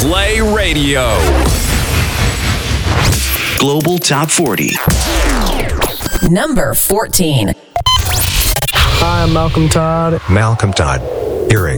Play Radio. Global Top 40. Number 14. Hi, I'm Malcolm Todd. Malcolm Todd. Hearing.